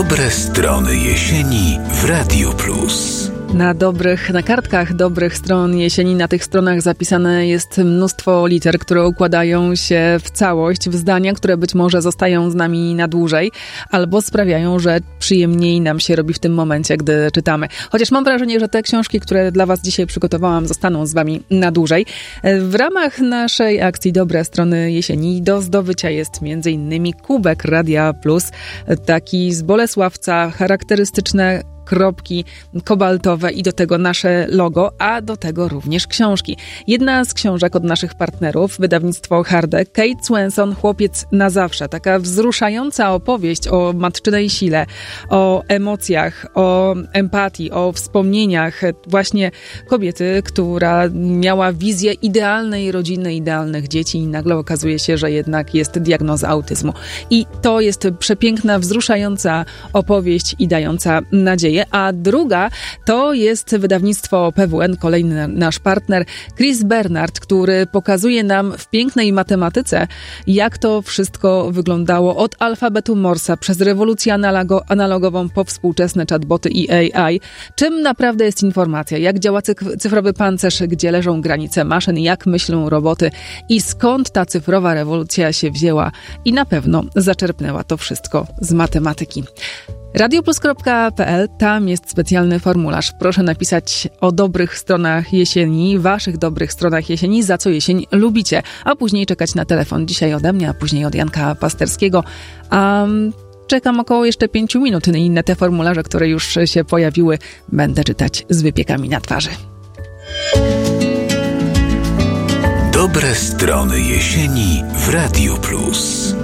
Dobre strony jesieni w Radiu Plus. Na kartkach dobrych stron jesieni, na tych stronach zapisane jest mnóstwo liter, które układają się w całość, w zdania, które być może zostają z nami na dłużej, albo sprawiają, że przyjemniej nam się robi w tym momencie, gdy czytamy. Chociaż mam wrażenie, że te książki, które dla Was dzisiaj przygotowałam, zostaną z Wami na dłużej. W ramach naszej akcji Dobre strony jesieni do zdobycia jest m.in. kubek Radia Plus, taki z Bolesławca, charakterystyczne kropki kobaltowe i do tego nasze logo, a do tego również książki. Jedna z książek od naszych partnerów, wydawnictwo Harde, Kate Swenson, Chłopiec na zawsze. Taka wzruszająca opowieść o matczynej sile, o emocjach, o empatii, o wspomnieniach właśnie kobiety, która miała wizję idealnej rodziny, idealnych dzieci i nagle okazuje się, że jednak jest diagnoza autyzmu. I to jest przepiękna, wzruszająca opowieść i dająca nadzieję. A druga to jest wydawnictwo PWN, kolejny nasz partner, Chris Bernard, który pokazuje nam w pięknej matematyce, jak to wszystko wyglądało od alfabetu Morsa przez rewolucję analogową po współczesne chatboty i AI. Czym naprawdę jest informacja, jak działa cyfrowy pancerz, gdzie leżą granice maszyn, jak myślą roboty i skąd ta cyfrowa rewolucja się wzięła i na pewno zaczerpnęła to wszystko z matematyki. radioplus.pl, tam jest specjalny formularz. Proszę napisać o dobrych stronach jesieni, waszych dobrych stronach jesieni, za co jesień lubicie, a później czekać na telefon. Dzisiaj ode mnie, a później od Janka Pasterskiego. Czekam około jeszcze 5 minut na inne te formularze, które już się pojawiły. Będę czytać z wypiekami na twarzy. Dobre strony jesieni w Radiu Plus.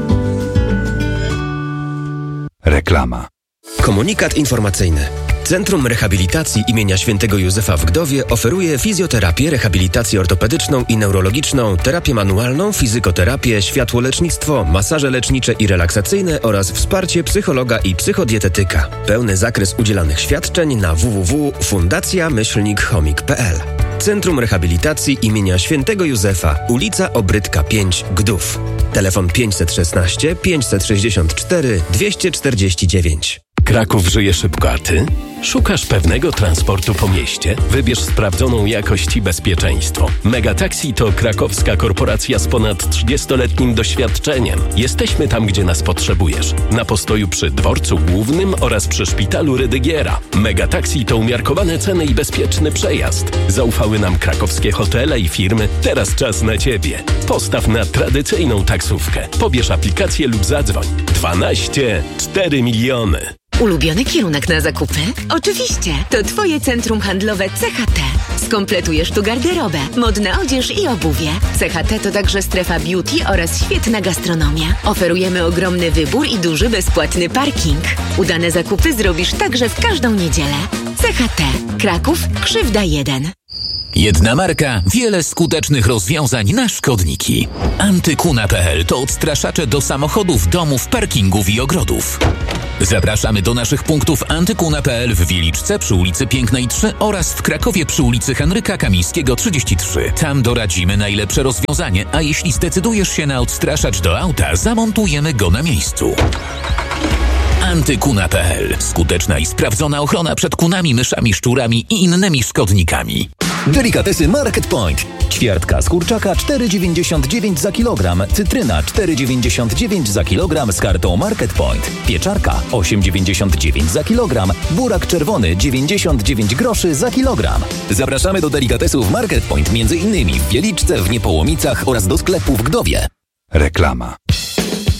Reklama. Komunikat informacyjny. Centrum Rehabilitacji imienia Świętego Józefa w Gdowie oferuje fizjoterapię, rehabilitację ortopedyczną i neurologiczną, terapię manualną, fizykoterapię, światłolecznictwo, masaże lecznicze i relaksacyjne oraz wsparcie psychologa i psychodietetyka. Pełny zakres udzielanych świadczeń na www.fundacja-chomik.pl. Centrum Rehabilitacji imienia Świętego Józefa, ulica Obrytka 5, Gdów. Telefon 516 564 249. Kraków żyje szybko, a ty? Szukasz pewnego transportu po mieście? Wybierz sprawdzoną jakość i bezpieczeństwo. Megataxi to krakowska korporacja z ponad 30-letnim doświadczeniem. Jesteśmy tam, gdzie nas potrzebujesz. Na postoju przy dworcu głównym oraz przy szpitalu Rydygiera. Megataxi to umiarkowane ceny i bezpieczny przejazd. Zaufały nam krakowskie hotele i firmy. Teraz czas na ciebie. Postaw na tradycyjną taksówkę. Pobierz aplikację lub zadzwoń. 12 4 miliony. Ulubiony kierunek na zakupy? Oczywiście, to Twoje centrum handlowe CHT. Skompletujesz tu garderobę, modna odzież i obuwie. CHT to także strefa beauty oraz świetna gastronomia. Oferujemy ogromny wybór i duży bezpłatny parking. Udane zakupy zrobisz także w każdą niedzielę. CHT. Kraków, Krzywda 1. Jedna marka, wiele skutecznych rozwiązań na szkodniki. Antykuna.pl to odstraszacze do samochodów, domów, parkingów i ogrodów. Zapraszamy do naszych punktów Antykuna.pl w Wieliczce przy ulicy Pięknej 3 oraz w Krakowie przy ulicy Henryka Kamińskiego 33. Tam doradzimy najlepsze rozwiązanie, a jeśli zdecydujesz się na odstraszacz do auta, zamontujemy go na miejscu. Antykuna.pl. Skuteczna i sprawdzona ochrona przed kunami, myszami, szczurami i innymi szkodnikami. Delikatesy Market Point. Ćwiartka z kurczaka 4,99 za kilogram. Cytryna 4,99 za kilogram z kartą Market Point. Pieczarka 8,99 za kilogram. Burak czerwony 99 groszy za kilogram. Zapraszamy do delikatesów Market Point, m.in. w Wieliczce, w Niepołomicach oraz do sklepu w Gdowie. Reklama.